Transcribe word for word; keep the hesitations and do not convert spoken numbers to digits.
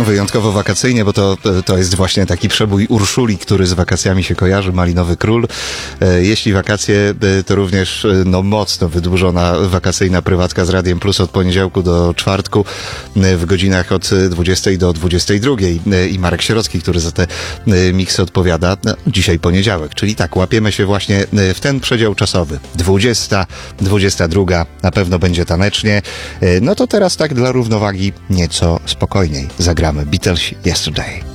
Wyjątkowo wakacyjnie, bo to, to jest właśnie taki przebój Urszuli, który z wakacjami się kojarzy, Malinowy Król. Jeśli wakacje, to również no, mocno wydłużona wakacyjna prywatka z Radiem Plus od poniedziałku do czwartku w godzinach od dwudziestej do dwudziestej drugiej. I Marek Sierocki, który za te miksy odpowiada. No, dzisiaj poniedziałek, czyli tak, łapiemy się właśnie w ten przedział czasowy. dwudziesta, dwudziesta druga, na pewno będzie tanecznie. No to teraz tak dla równowagi nieco spokojniej zagramy Beatles Yesterday.